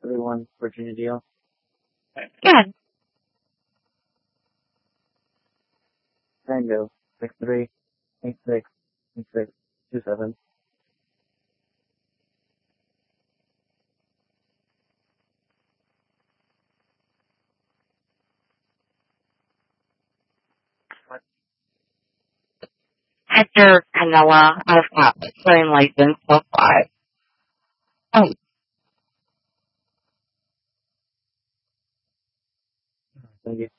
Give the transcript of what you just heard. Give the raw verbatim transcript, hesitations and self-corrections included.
three one Virginia deal. Good. Tango six three eight six eight six two seven. Hector Canella, I've got playing license so five. Oh, Thank you.